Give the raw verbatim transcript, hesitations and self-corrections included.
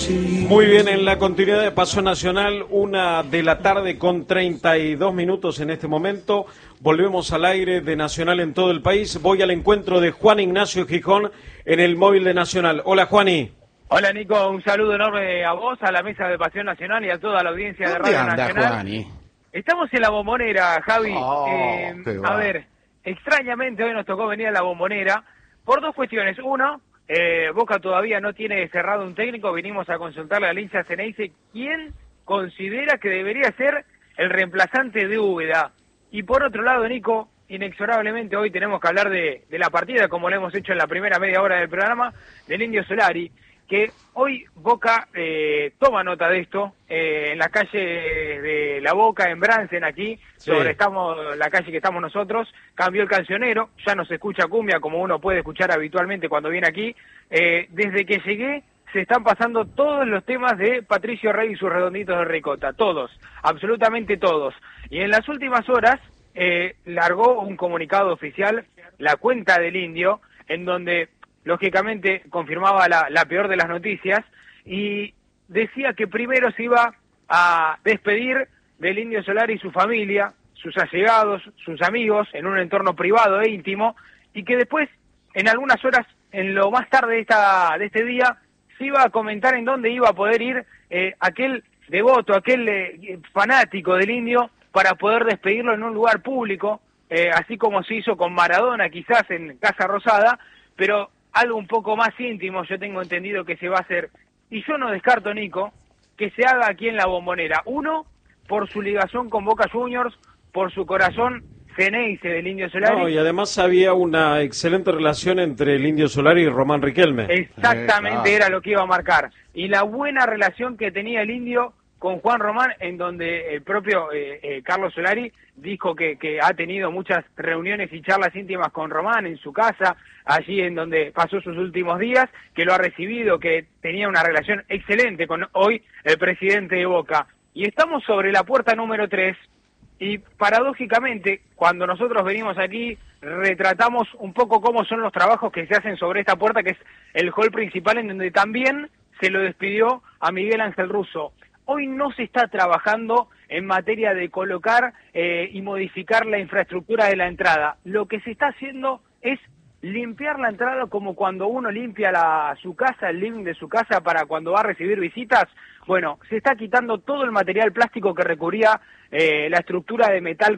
Muy bien, en la continuidad de Paso Nacional, una de la tarde con treinta y dos minutos en este momento. Volvemos al aire de Nacional en todo el país. Voy al encuentro de Juan Ignacio Gijón en el móvil de Nacional. Hola, Juani. Hola, Nico. Un saludo enorme a vos, a la mesa de Pasión Nacional y a toda la audiencia de ¿Dónde Radio anda, Nacional. Juani? Estamos en la Bombonera, Javi. Oh, eh, a ver, extrañamente hoy nos tocó venir a la Bombonera por dos cuestiones. Uno, eh, Boca todavía no tiene cerrado un técnico. Vinimos a consultarle al hincha Ceneice quién considera que debería ser el reemplazante de Úbeda. Y por otro lado, Nico, inexorablemente hoy tenemos que hablar de, de la partida, como lo hemos hecho en la primera media hora del programa, del Indio Solari, que hoy Boca eh, toma nota de esto, eh, en la calle de La Boca, en Bransen, aquí, sí. sobre estamos la calle que estamos nosotros, cambió el cancionero, ya no se escucha cumbia como uno puede escuchar habitualmente cuando viene aquí. Eh, desde que llegué se están pasando todos los temas de Patricio Rey y sus redonditos de ricota, todos, absolutamente todos. Y en las últimas horas eh, largó un comunicado oficial, la cuenta del Indio, en donde lógicamente confirmaba la, la peor de las noticias y decía que primero se iba a despedir del Indio Solari y su familia, sus allegados, sus amigos, en un entorno privado e íntimo, y que después, en algunas horas, en lo más tarde de, esta, de este día, se iba a comentar en dónde iba a poder ir eh, aquel devoto, aquel eh, fanático del Indio, para poder despedirlo en un lugar público, eh, así como se hizo con Maradona, quizás en Casa Rosada, pero algo un poco más íntimo, yo tengo entendido que se va a hacer. Y yo no descarto, Nico, que se haga aquí en la Bombonera. Uno, por su ligación con Boca Juniors, por su corazón Ceneice del Indio Solari. No, y además había una excelente relación entre el Indio Solari y Román Riquelme. Exactamente, Eh, claro. era lo que iba a marcar. Y la buena relación que tenía el Indio con Juan Román, en donde el propio eh, eh, Carlos Solari dijo que, que ha tenido muchas reuniones y charlas íntimas con Román en su casa, allí en donde pasó sus últimos días, que lo ha recibido, que tenía una relación excelente con hoy el presidente de Boca. Y estamos sobre la puerta número tres, y paradójicamente, cuando nosotros venimos aquí, retratamos un poco cómo son los trabajos que se hacen sobre esta puerta, que es el hall principal, en donde también se lo despidió a Miguel Ángel Russo. Hoy no se está trabajando en materia de colocar eh, y modificar la infraestructura de la entrada. Lo que se está haciendo es limpiar la entrada como cuando uno limpia la, su casa, el living de su casa para cuando va a recibir visitas. Bueno, se está quitando todo el material plástico que recubría eh, la estructura de metal